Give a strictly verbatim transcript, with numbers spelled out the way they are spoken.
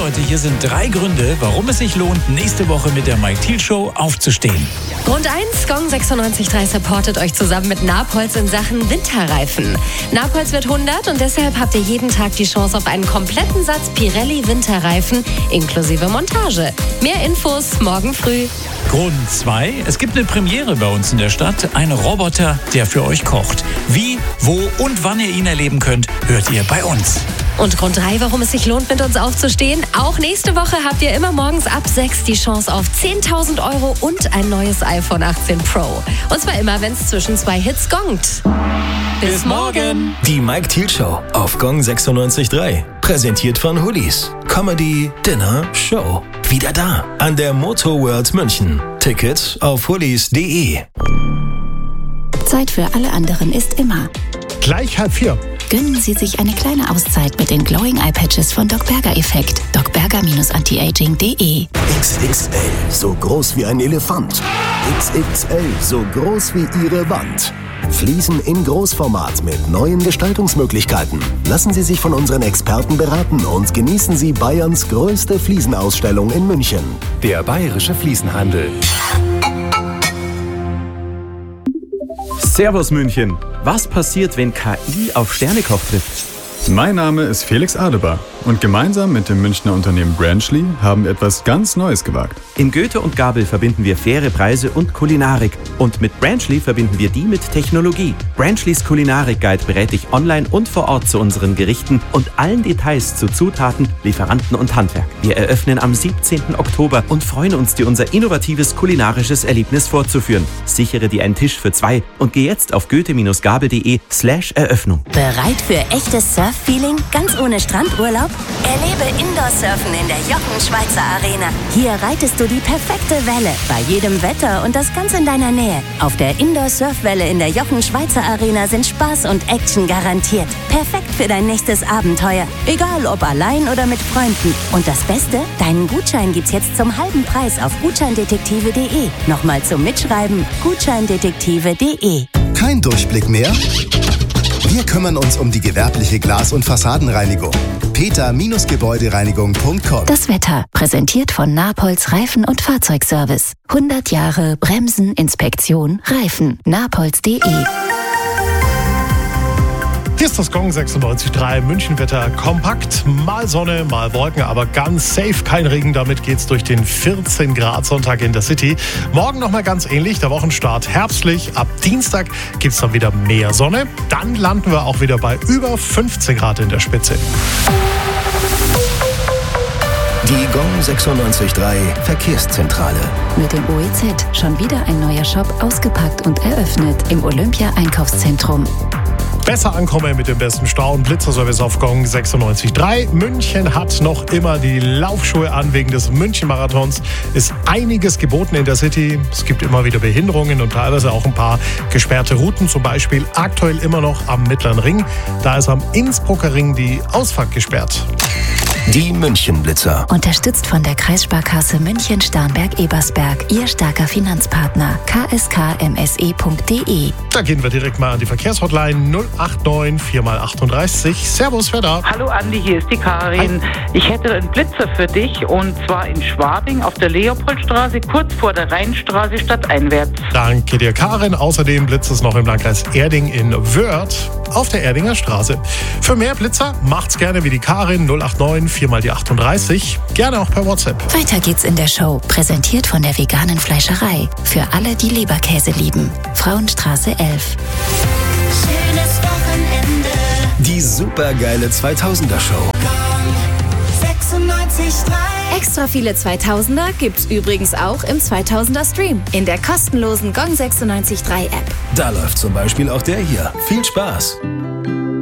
Leute, hier sind drei Gründe, warum es sich lohnt, nächste Woche mit der Mike Thiel Show aufzustehen. Grund eins, Gong sechsundneunzig Komma drei supportet euch zusammen mit Napolz in Sachen Winterreifen. Napolz wird hundert und deshalb habt ihr jeden Tag die Chance auf einen kompletten Satz Pirelli Winterreifen inklusive Montage. Mehr Infos morgen früh. Grund zwei, es gibt eine Premiere bei uns in der Stadt. Ein Roboter, der für euch kocht. Wie, wo und wann ihr ihn erleben könnt, hört ihr bei uns. Und Grund drei, warum es sich lohnt, mit uns aufzustehen. Auch nächste Woche habt ihr immer morgens ab sechs die Chance auf zehntausend Euro und ein neues iPhone achtzehn Pro. Und zwar immer, wenn es zwischen zwei Hits gongt. Bis, Bis morgen. Die Mike Thiel Show auf Gong sechsundneunzig Komma drei. Präsentiert von Hoodies. Comedy, Dinner, Show. Wieder da an der Motor World München. Tickets auf hoodies punkt de. Zeit für alle anderen ist immer gleich halb vier. Gönnen Sie sich eine kleine Auszeit mit den Glowing Eye Patches von Doc Berger Effekt. doc berger Bindestrich antiaging punkt de. X X L, so groß wie ein Elefant. X X L, so groß wie Ihre Wand. Fliesen in Großformat mit neuen Gestaltungsmöglichkeiten. Lassen Sie sich von unseren Experten beraten und genießen Sie Bayerns größte Fliesenausstellung in München. Der Bayerische Fliesenhandel. Servus München. Was passiert, wenn K I auf Sternekoch trifft? Mein Name ist Felix Adebar und gemeinsam mit dem Münchner Unternehmen Branchly haben wir etwas ganz Neues gewagt. In Goethe und Gabel verbinden wir faire Preise und Kulinarik. Und mit Branchly verbinden wir die mit Technologie. Branchlys Kulinarik-Guide berät dich online und vor Ort zu unseren Gerichten und allen Details zu Zutaten, Lieferanten und Handwerk. Wir eröffnen am siebzehnten Oktober und freuen uns, dir unser innovatives kulinarisches Erlebnis vorzuführen. Sichere dir einen Tisch für zwei und geh jetzt auf goethe-gabel.de slash Eröffnung. Bereit für echtes Surf-Feeling? Ganz ohne Strandurlaub? Erlebe Indoor-Surfen in der Jochen Schweizer Arena. Hier reitest du die perfekte Welle, bei jedem Wetter und das ganz in deiner Nähe. Auf der Indoor-Surfwelle in der Jochen Schweizer Arena sind Spaß und Action garantiert. Perfekt für dein nächstes Abenteuer, egal ob allein oder mit Freunden. Und das Beste? Deinen Gutschein gibt's jetzt zum halben Preis auf gutscheindetektive punkt de. Nochmal zum Mitschreiben, gutscheindetektive punkt de. Kein Durchblick mehr? Wir kümmern uns um die gewerbliche Glas- und Fassadenreinigung. peter Gebäudereinigung punkt com. Das Wetter, präsentiert von Napolz Reifen- und Fahrzeugservice. hundert Jahre Bremsen, Inspektion, Reifen. napolz punkt de. Hier ist das Gong sechsundneunzig Komma drei Münchenwetter kompakt. Mal Sonne, mal Wolken, aber ganz safe kein Regen. Damit geht's durch den vierzehn Grad Sonntag in der City. Morgen nochmal ganz ähnlich, der Wochenstart herbstlich. Ab Dienstag gibt's dann wieder mehr Sonne. Dann landen wir auch wieder bei über fünfzehn Grad in der Spitze. Die Gong sechsundneunzig Komma drei Verkehrszentrale. Mit dem O E Z schon wieder ein neuer Shop ausgepackt und eröffnet im Olympia-Einkaufszentrum. Besser ankommen mit dem besten Stau- und Blitzerservice auf Gong sechsundneunzig Komma drei. München hat noch immer die Laufschuhe an. Wegen des München-Marathons ist einiges geboten in der City. Es gibt immer wieder Behinderungen und teilweise auch ein paar gesperrte Routen. Zum Beispiel aktuell immer noch am Mittleren Ring. Da ist am Innsbrucker Ring die Ausfahrt gesperrt. Die Münchenblitzer. Unterstützt von der Kreissparkasse München-Starnberg-Ebersberg. Ihr starker Finanzpartner. k s k m s e punkt de. Da gehen wir direkt mal an die Verkehrshotline null acht neun vier mal achtunddreißig. Servus, wer da? Hallo Andi, hier ist die Karin. Hi. Ich hätte einen Blitzer für dich und zwar in Schwabing auf der Leopoldstraße, kurz vor der Rheinstraße stadteinwärts. Danke dir, Karin. Außerdem blitzt es noch im Landkreis Erding in Wörth auf der Erdinger Straße. Für mehr Blitzer macht's gerne wie die Karin null acht neun vier mal die achtunddreißig. Gerne auch per WhatsApp. Weiter geht's in der Show. Präsentiert von der veganen Fleischerei. Für alle, die Leberkäse lieben. Frauenstraße elf. Schönes Wochenende. Die supergeile zweitausender Show. sechsundneunzig Komma drei. Extra viele zweitausender gibt's übrigens auch im zweitausender Stream in der kostenlosen Gong sechsundneunzig Komma drei App. Da läuft zum Beispiel auch der hier. Viel Spaß!